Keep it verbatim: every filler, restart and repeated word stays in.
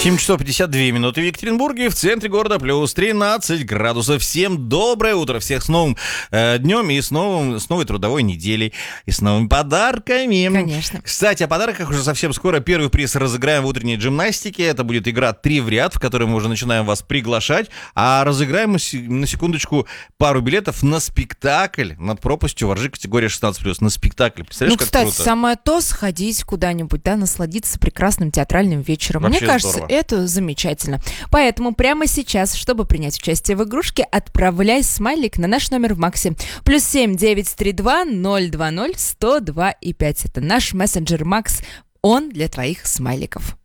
семь часов пятьдесят две минуты в Екатеринбурге, в центре города плюс тринадцать градусов. Всем доброе утро, всех с новым э, днем и с, новым, с новой трудовой неделей, и с новыми подарками. Конечно. Кстати, о подарках уже совсем скоро. Первый приз разыграем в утренней гимнастике. Это будет игра «Три в ряд», в которой мы уже начинаем вас приглашать. А разыграем мы, на секундочку, пару билетов на спектакль «Над пропастью» во Ржи, категория шестнадцать плюс. На спектакль. Представляешь, ну, как кстати, круто? самое то сходить куда-нибудь, да, насладиться прекрасным театральным вечером. Вообще Мне кажется, здорово. это замечательно. Поэтому прямо сейчас, чтобы принять участие в игрушке, отправляй смайлик на наш номер в Максе. Плюс семь девять три два ноль два ноль сто два и пять. Это наш мессенджер Макс. Он для твоих смайликов.